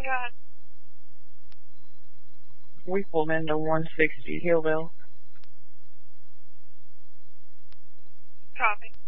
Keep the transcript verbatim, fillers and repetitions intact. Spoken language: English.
God. We pulled into one sixty Hillville. Copy.